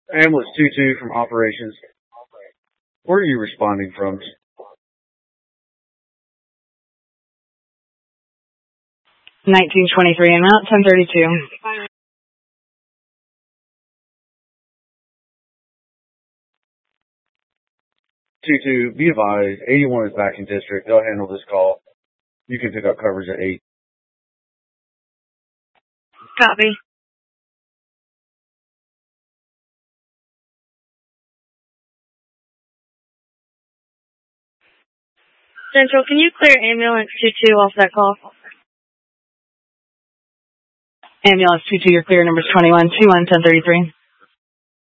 Ambulance 22 from operations. Where are you responding from? 1923 and out, 1032. 22, be advised, 81 is back in district. They'll handle this call. You can pick up coverage at 8. Copy. Central, can you clear ambulance 22 off that call? Ambulance 22, you're clear. Numbers 21, 21, 1033.